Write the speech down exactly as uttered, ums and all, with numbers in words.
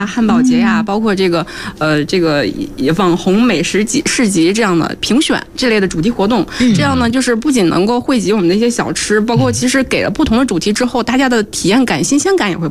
汉堡节呀，包括这个呃这个网红美食集市集这样的评选这类的主题活动，这样呢就是不仅能够汇集我们的一些小吃，包括其实给了不同的主题之后，大家的体验感、新鲜感也会